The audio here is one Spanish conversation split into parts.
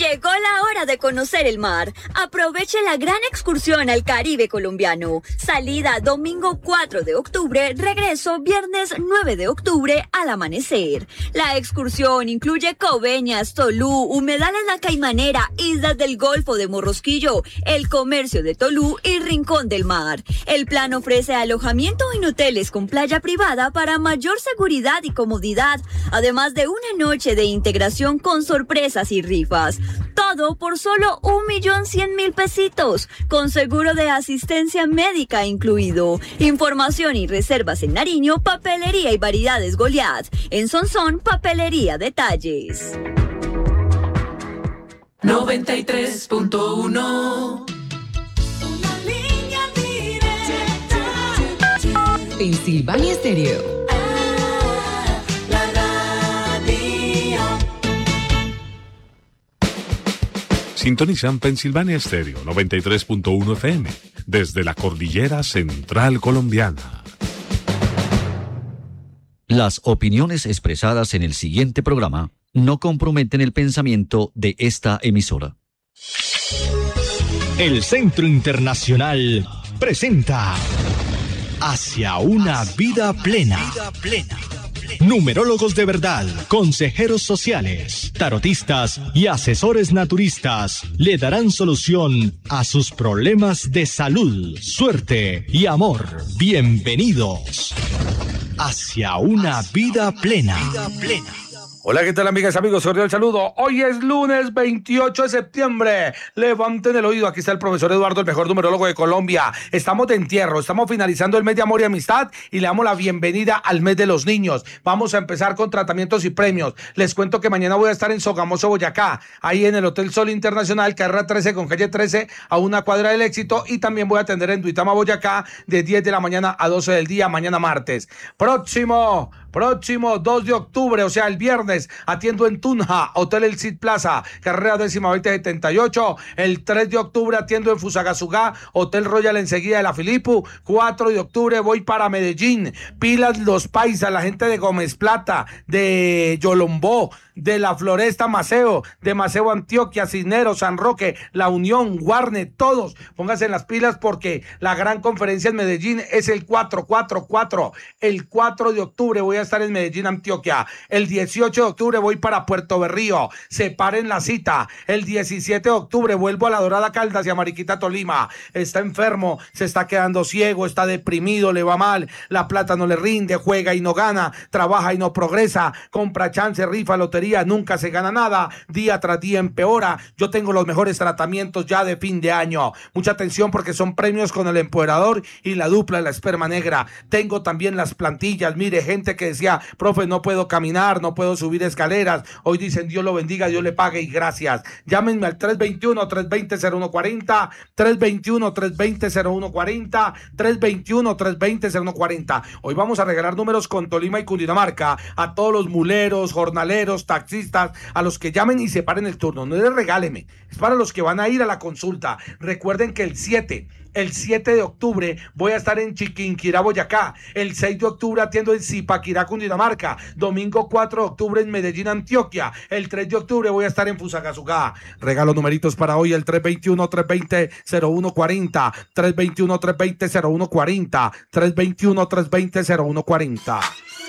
Llegó la hora de conocer el mar. Aproveche la gran excursión al Caribe colombiano. Salida domingo 4 de octubre, regreso viernes 9 de octubre al amanecer. La excursión incluye Coveñas, Tolú, humedales La Caimanera, Islas del Golfo de Morrosquillo, el comercio de Tolú y Rincón del Mar. El plan ofrece alojamiento en hoteles con playa privada para mayor seguridad y comodidad, además de una noche de integración con sorpresas y rifas. Todo por solo 1.100.000 pesitos, con seguro de asistencia médica incluido. Información y reservas en Nariño, Papelería y Variedades Goliat. En Sonsón, Papelería Detalles. 93.1 Pensilvania Stereo. Sintonizan Pensilvania Stereo 93.1 FM desde la cordillera central colombiana. Las opiniones expresadas en el siguiente programa no comprometen el pensamiento de esta emisora. El Centro Internacional presenta Hacia una vida plena. Numerólogos de verdad, consejeros sociales, tarotistas y asesores naturistas le darán solución a sus problemas de salud, suerte y amor. Bienvenidos hacia una vida plena. Hola, ¿qué tal, amigas y amigos? Cordial saludo. Hoy es lunes 28 de septiembre. Levanten el oído. Aquí está el profesor Eduardo, el mejor numerólogo de Colombia. Estamos de entierro. Estamos finalizando el mes de amor y amistad y le damos la bienvenida al mes de los niños. Vamos a empezar con tratamientos y premios. Les cuento que mañana voy a estar en Sogamoso, Boyacá, ahí en el Hotel Sol Internacional, carrera 13 con calle 13, a una cuadra del Éxito. Y también voy a atender en Duitama, Boyacá, de 10 de la mañana a 12 del día, mañana martes. Próximo 2 de octubre, o sea, el viernes, atiendo en Tunja, Hotel El Cid Plaza, carrera 10-2078. El 3 de octubre atiendo en Fusagasugá, Hotel Royal enseguida de la Filipu. 4 de octubre voy para Medellín. Pilas los paisas, la gente de Gómez Plata, de Yolombó, de la Floresta Maceo, de Maceo Antioquia, Cisneros, San Roque, La Unión, Guarne, todos. Pónganse en las pilas porque la gran conferencia en Medellín es el 4. El 4 de octubre voy a estar en Medellín, Antioquia. El 18 de octubre voy para Puerto Berrío. Separen la cita. El 17 de octubre vuelvo a La Dorada Caldas y a Mariquita, Tolima. Está enfermo, se está quedando ciego, está deprimido, le va mal, la plata no le rinde, juega y no gana, trabaja y no progresa, compra chance, rifa, lotería, nunca se gana nada, día tras día empeora. Yo tengo los mejores tratamientos ya de fin de año. Mucha atención porque son premios con el empoderador y la dupla de la esperma negra. Tengo también las plantillas. Mire, gente que decía, profe, no puedo caminar, no puedo subir escaleras. Hoy dicen, Dios lo bendiga, Dios le pague y gracias. Llámenme al 321-320-0140, 321-320-0140, 321-320-0140. Hoy vamos a regalar números con Tolima y Cundinamarca a todos los muleros, jornaleros, taxistas, a los que llamen y separen el turno. No les regáleme, es para los que van a ir a la consulta. Recuerden que el 7 de octubre voy a estar en Chiquinquirá, Boyacá. El 6 de octubre atiendo en Zipaquirá, Cundinamarca. Domingo 4 de octubre en Medellín, Antioquia. El 3 de octubre voy a estar en Fusagasugá. Regalo numeritos para hoy, el 321-320-0140, 321-320-0140, 321-320-0140.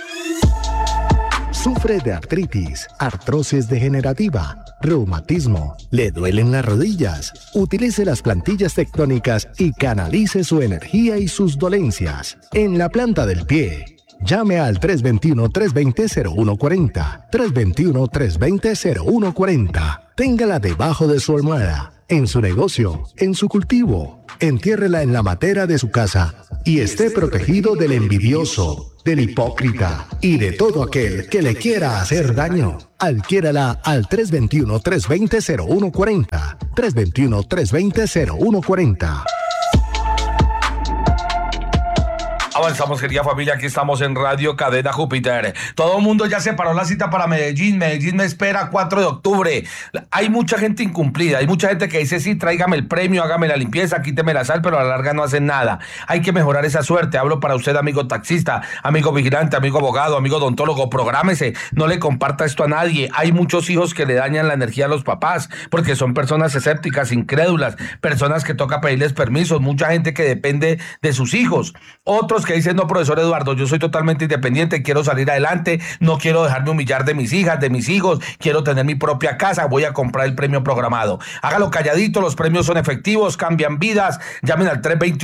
¿Sufre de artritis, artrosis degenerativa, reumatismo, le duelen las rodillas? Utilice las plantillas tectónicas y canalice su energía y sus dolencias en la planta del pie. Llame al 321-320-0140, 321-320-0140. Téngala debajo de su almohada, en su negocio, en su cultivo. Entiérrela en la matera de su casa y esté protegido del envidioso, del hipócrita y de todo aquel que le quiera hacer daño. Adquiérala al 321-320-0140, 321-320-0140. Avanzamos, querida familia, aquí estamos en Radio Cadena Júpiter. Todo el mundo ya separó la cita para Medellín. Medellín me espera 4 de octubre. Hay mucha gente incumplida, hay mucha gente que dice, sí, tráigame el premio, hágame la limpieza, quíteme la sal, pero a la larga no hacen nada. Hay que mejorar esa suerte. Hablo para usted, amigo taxista, amigo vigilante, amigo abogado, amigo odontólogo. Prográmese, no le comparta esto a nadie. Hay muchos hijos que le dañan la energía a los papás, porque son personas escépticas, incrédulas, personas que toca pedirles permisos, mucha gente que depende de sus hijos. Otros que dicen, no, profesor Eduardo, yo soy totalmente independiente, quiero salir adelante, no quiero dejarme humillar de mis hijas, de mis hijos, quiero tener mi propia casa, voy a comprar el premio programado. Hágalo calladito, los premios son efectivos, cambian vidas. Llamen al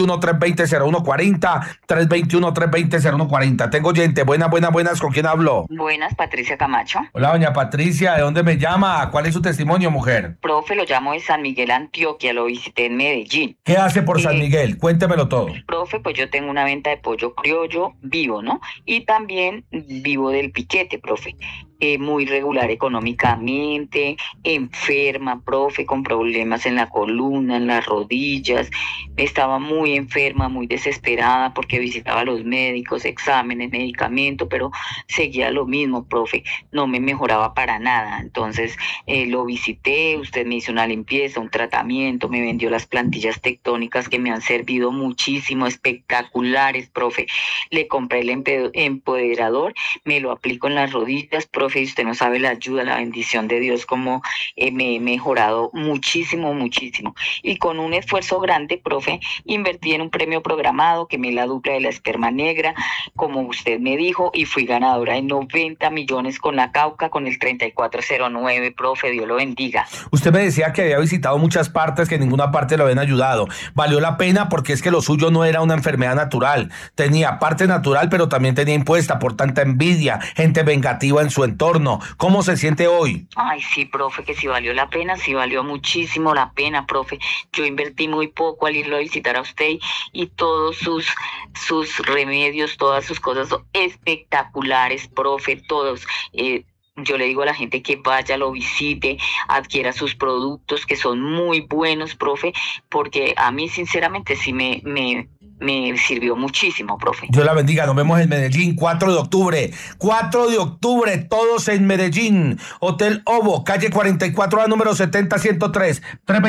321-320-0140, 321-320-0140. Tengo oyente, buenas, ¿con quién hablo? Buenas, Patricia Camacho. Hola, doña Patricia, ¿de dónde me llama? ¿Cuál es su testimonio, mujer? Profe, lo llamo de San Miguel, Antioquia, lo visité en Medellín. ¿Qué hace por San Miguel? Cuéntemelo todo. Profe, pues yo tengo una venta de pollo criollo vivo, ¿no? Y también vivo del piquete, profe. Muy regular económicamente, enferma, profe, con problemas en la columna, en las rodillas. Estaba muy enferma, muy desesperada porque visitaba a los médicos, exámenes, medicamento, pero seguía lo mismo, profe. No me mejoraba para nada. Entonces lo visité, usted me hizo una limpieza, un tratamiento, me vendió las plantillas tectónicas que me han servido muchísimo, espectaculares, profe. Le compré el empoderador, me lo aplico en las rodillas, profe. Y usted no sabe la ayuda, la bendición de Dios, como me he mejorado muchísimo. Y con un esfuerzo grande, profe, invertí en un premio programado que me la dupla de la esperma negra, como usted me dijo, y fui ganadora de 90 millones con la Cauca, con el 3409, profe, Dios lo bendiga. Usted me decía que había visitado muchas partes, que en ninguna parte lo habían ayudado. Valió la pena porque es que lo suyo no era una enfermedad natural. Tenía parte natural, pero también tenía impuesta por tanta envidia, gente vengativa en su entorno. ¿Cómo se siente hoy? Ay, sí, profe, que sí valió la pena, sí valió muchísimo la pena, profe. Yo invertí muy poco al irlo a visitar a usted y todos sus remedios, todas sus cosas son espectaculares, profe, todos. Yo le digo a la gente que vaya, lo visite, adquiera sus productos que son muy buenos, profe, porque a mí sinceramente sí me sirvió muchísimo, profe. Dios la bendiga, nos vemos en Medellín, 4 de octubre, todos en Medellín, Hotel Ovo, calle 44A, número 70103,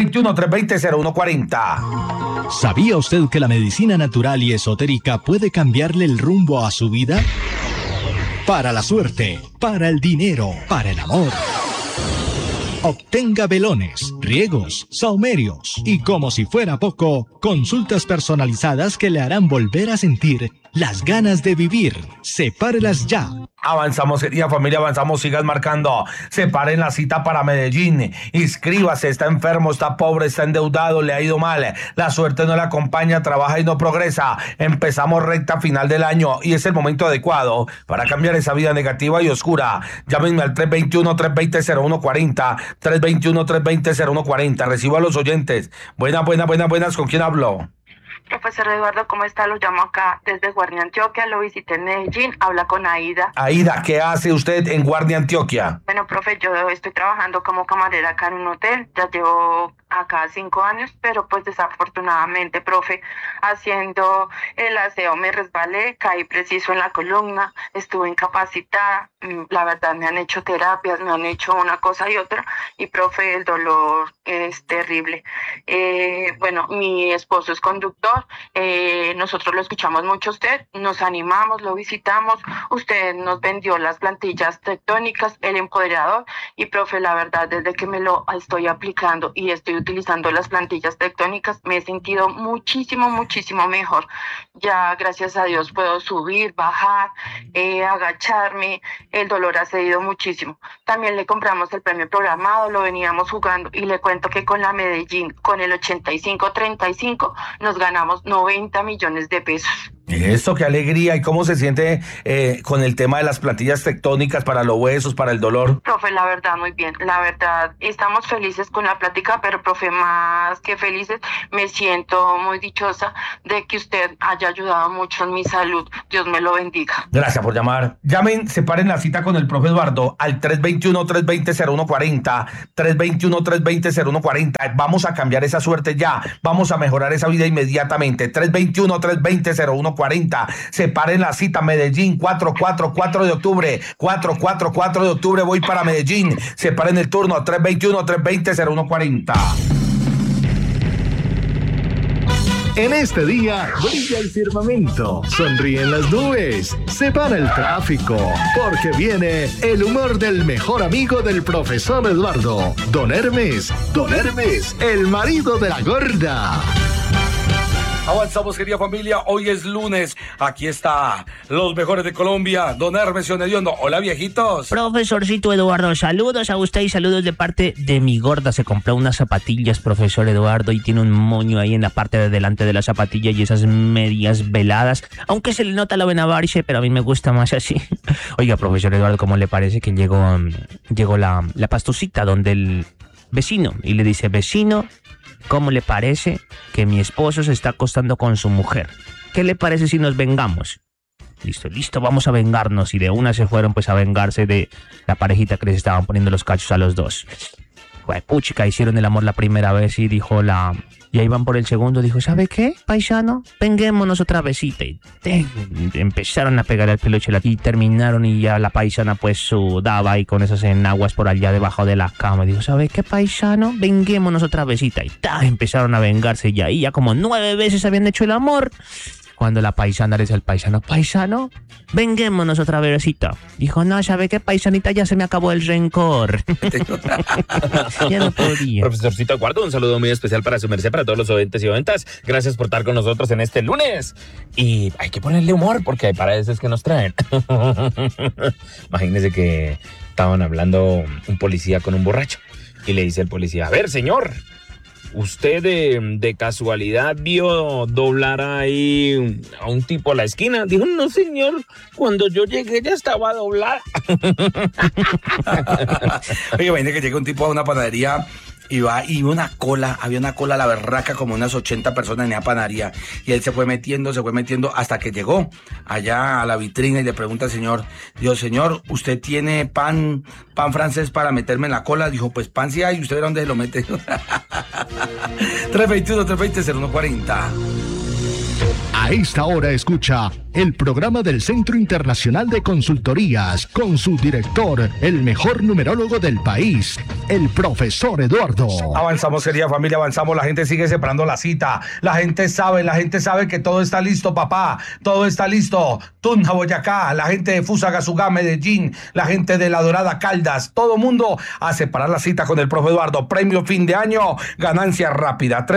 321-320-0140. ¿Sabía usted que la medicina natural y esotérica puede cambiarle el rumbo a su vida? Para la suerte, para el dinero, para el amor. Obtenga velones, riegos, saumerios y, como si fuera poco, consultas personalizadas que le harán volver a sentir las ganas de vivir. Sepárelas ya. Avanzamos, querida familia, avanzamos, sigan marcando. Separen la cita para Medellín. Inscríbase, está enfermo, está pobre, está endeudado, le ha ido mal. La suerte no le acompaña, trabaja y no progresa. Empezamos recta final del año y es el momento adecuado para cambiar esa vida negativa y oscura. Llámenme al 321-320-0140, 321-320-0140. Recibo a los oyentes. Buenas, ¿con quién hablo? Profesor Eduardo, ¿cómo está? Lo llamo acá desde Guardia, Antioquia, lo visité en Medellín, habla con Aida. Aida, ¿qué hace usted en Guardia, Antioquia? Bueno, profe, yo estoy trabajando como camarera acá en un hotel, ya llevo acá 5 años, pero pues desafortunadamente, profe, haciendo el aseo me resbalé, caí preciso en la columna, estuve incapacitada, la verdad me han hecho terapias, me han hecho una cosa y otra, y profe, el dolor es terrible. Bueno, mi esposo es conductor, nosotros lo escuchamos mucho a usted, nos animamos, lo visitamos, usted nos vendió las plantillas tectónicas, el empoderador, y profe, la verdad, desde que me lo estoy aplicando y estoy utilizando las plantillas tectónicas, me he sentido muchísimo mejor. Ya, gracias a Dios, puedo subir, bajar, agacharme, el dolor ha cedido muchísimo. También le compramos el premio programado, lo veníamos jugando, y le cuento que con la Medellín, con el 85-35, nos ganamos 90 millones de pesos. Eso, qué alegría. ¿Y cómo se siente con el tema de las plantillas tectónicas para los huesos, para el dolor? Profe, la verdad, muy bien. La verdad, estamos felices con la plática, pero profe, más que felices, me siento muy dichosa de que usted haya ayudado mucho en mi salud. Dios me lo bendiga. Gracias por llamar. Llamen, separen la cita con el profe Eduardo al 321-320-0140, 321-320-0140. Vamos a cambiar esa suerte ya. Vamos a mejorar esa vida inmediatamente. 321-320-0140. 320-320-0140. Separen la cita, Medellín, 4 de octubre. 4 de octubre voy para Medellín. Separen el turno, 321-320-0140. En este día brilla el firmamento, sonríen las nubes, se para el tráfico, porque viene el humor del mejor amigo del profesor Eduardo, Don Hermes, el marido de la gorda. Avanzamos, querida familia, hoy es lunes, aquí está los mejores de Colombia, Don Hermes Hediondo. Hola, viejitos. Profesorcito Eduardo, saludos a usted y saludos de parte de mi gorda. Se compró unas zapatillas, profesor Eduardo, y tiene un moño ahí en la parte de delante de la zapatilla y esas medias veladas, aunque se le nota la venavarse, pero a mí me gusta más así. Oiga, profesor Eduardo, ¿cómo le parece que llegó la pastucita donde el vecino y le dice: vecino, ¿cómo le parece que mi esposo se está acostando con su mujer? ¿Qué le parece si nos vengamos? Listo, vamos a vengarnos. Y de una se fueron pues a vengarse de la parejita que les estaban poniendo los cachos a los dos. Puchica, hicieron el amor la primera vez y y ahí van por el segundo, dijo: ¿sabe qué, paisano? Venguémonos otra besita. Y empezaron a pegar el peluche y terminaron, y ya la paisana pues sudaba ahí con esas enaguas por allá debajo de la cama. Dijo: ¿sabe qué, paisano? Venguémonos otra besita. Y empezaron a vengarse, y ahí ya como 9 veces habían hecho el amor. Cuando la paisana le dice al paisano: paisano, venguémonos otra besita. Dijo: no, ¿sabe qué, paisanita? Ya se me acabó el rencor. Ya no podía. Profesorcito Eduardo, un saludo muy especial para su merced, para todos los oyentes y oyentas. Gracias por estar con nosotros en este lunes. Y hay que ponerle humor, porque hay para eso es que nos traen. Imagínense que estaban hablando un policía con un borracho. Y le dice el policía: a ver, señor, ¿usted de casualidad vio doblar ahí a un tipo a la esquina? Dijo: no, señor, cuando yo llegué ya estaba doblada. Oye, imagínate que llega un tipo a una panadería y había una cola a la berraca, como unas 80 personas en esa panadería, y él se fue metiendo hasta que llegó allá a la vitrina y le pregunta al señor, dijo: señor, ¿usted tiene pan francés para meterme en la cola? Dijo: pues pan sí hay, ¿usted verá dónde se lo mete? 321-320-0140. A esta hora escucha el programa del Centro Internacional de Consultorías con su director, el mejor numerólogo del país, el profesor Eduardo. Avanzamos, querida familia, avanzamos. La gente sigue separando la cita. La gente sabe que todo está listo, papá. Todo está listo. Tunja, Boyacá, la gente de Fusagasugá, Medellín, la gente de La Dorada, Caldas, todo mundo a separar la cita con el profe Eduardo. Premio fin de año, ganancia rápida.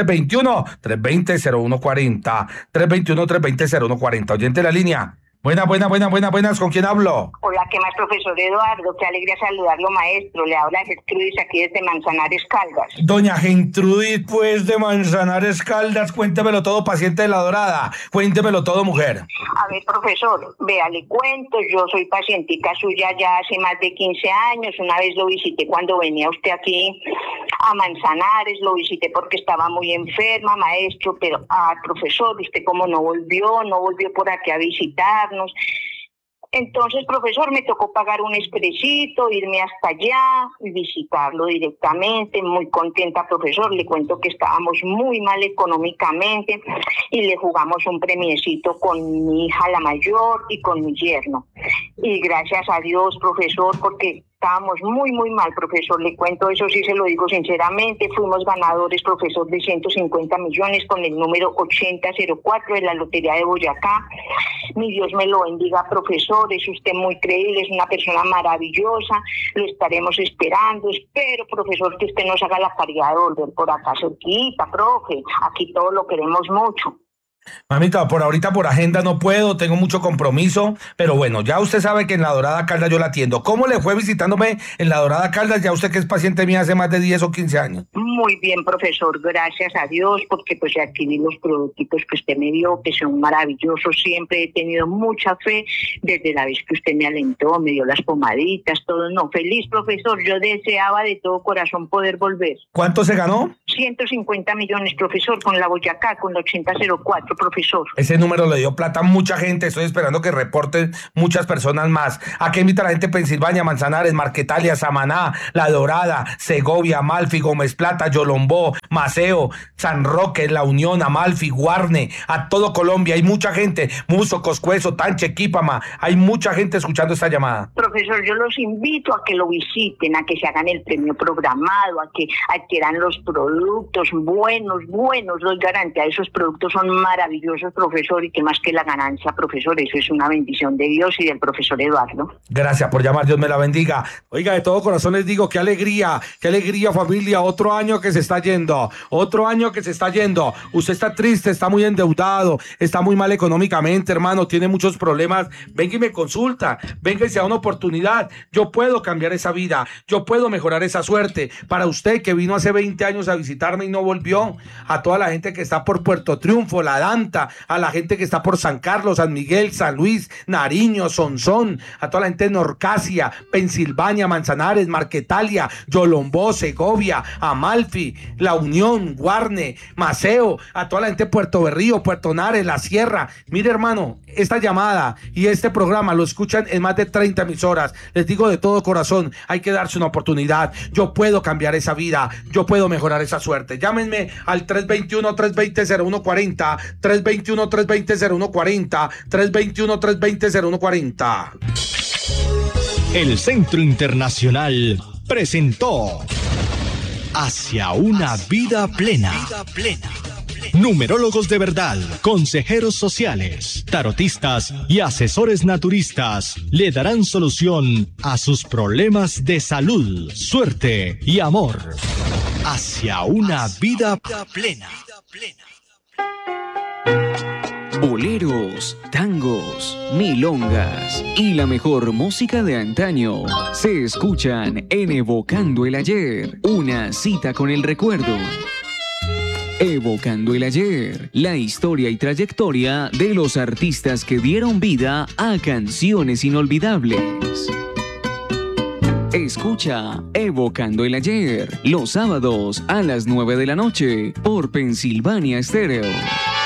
321-320-0140. 321-320-0140. Oyente la línea. Buenas, ¿con quién hablo? Hola, ¿qué más, profesor Eduardo? Qué alegría saludarlo, maestro. Le habla Gertrudis aquí desde Manzanares, Caldas. Doña Gertrudis, pues, de Manzanares, Caldas, cuéntemelo todo, paciente de La Dorada. Cuéntemelo todo, mujer. A ver, profesor, vea, le cuento, yo soy pacientica suya ya hace más de 15 años. Una vez lo visité cuando venía usted aquí a Manzanares, lo visité porque estaba muy enferma, maestro, pero, profesor, usted como no volvió por aquí a visitar. Entonces, profesor, me tocó pagar un expresito, irme hasta allá y visitarlo directamente. Muy contenta, profesor. Le cuento que estábamos muy mal económicamente y le jugamos un premiecito con mi hija la mayor y con mi yerno. Y gracias a Dios, profesor, porque estábamos muy mal, profesor. Le cuento, eso sí se lo digo sinceramente. Fuimos ganadores, profesor, de 150 millones con el número 8004 de la Lotería de Boyacá. Mi Dios me lo bendiga, profesor. Es usted muy creíble, es una persona maravillosa. Lo estaremos esperando. Espero, profesor, que usted nos haga la caridad de volver por acá cerquita, profe. Aquí todos lo queremos mucho. Mamita, por ahorita por agenda no puedo, tengo mucho compromiso, pero bueno, ya usted sabe que en La Dorada Caldas yo la atiendo. ¿Cómo le fue visitándome en La Dorada Caldas? Ya usted que es paciente mía hace más de 10 o 15 años. Muy bien, profesor, gracias a Dios, porque pues adquirí los productos que usted me dio, que son maravillosos. Siempre he tenido mucha fe desde la vez que usted me alentó, me dio las pomaditas, todo. No, feliz, profesor, yo deseaba de todo corazón poder volver. ¿Cuánto se ganó? 150 millones, profesor, con la Boyacá, con la 8004, profesor. Ese número le dio plata a mucha gente. Estoy esperando que reporten muchas personas más. ¿A qué invita la gente de Pensilvania, Manzanares, Marquetalia, Samaná, La Dorada, Segovia, Amalfi, Gómez Plata, Yolombó, Maceo, San Roque, La Unión, Amalfi, Guarne, a todo Colombia? Hay mucha gente. Muso, Coscuezo, Tanche, Quípama. Hay mucha gente escuchando esta llamada. Profesor, yo los invito a que lo visiten, a que se hagan el premio programado, a que adquieran los productos buenos, los garantías. Esos productos son maravillosos, profesor, y que más que la ganancia, profesor, eso es una bendición de Dios y del profesor Eduardo. Gracias por llamar, Dios me la bendiga. Oiga, de todo corazón les digo, qué alegría, familia. Otro año que se está yendo, Usted está triste, está muy endeudado, está muy mal económicamente, hermano, tiene muchos problemas. Venga y me consulta, venga y se da una oportunidad. Yo puedo cambiar esa vida, yo puedo mejorar esa suerte. Para usted que vino hace 20 años a visitarme y no volvió, a toda la gente que está por Puerto Triunfo, La Danta, a la gente que está por San Carlos, San Miguel, San Luis, Nariño, Sonsón, a toda la gente de Norcasia, Pensilvania, Manzanares, Marquetalia, Yolombó, Segovia, Amalfi, La Unión, Guarne, Maceo, a toda la gente de Puerto Berrío, Puerto Nares, La Sierra. Mire, hermano, esta llamada y este programa lo escuchan en más de 30 emisoras. Les digo de todo corazón, hay que darse una oportunidad. Yo puedo cambiar esa vida, yo puedo mejorar esa suerte. Llámenme al 321-320-0140, 321-320-0140, 321-320-0140. El Centro Internacional presentó Hacia una vida plena. Numerólogos de verdad, consejeros sociales, tarotistas y asesores naturistas le darán solución a sus problemas de salud, suerte y amor. Hacia una vida plena. Boleros, tangos, milongas y la mejor música de antaño se escuchan en Evocando el Ayer, una cita con el recuerdo. Evocando el Ayer, la historia y trayectoria de los artistas que dieron vida a canciones inolvidables. Escucha Evocando el Ayer los sábados a las 9 de la noche por Pensilvania Estéreo.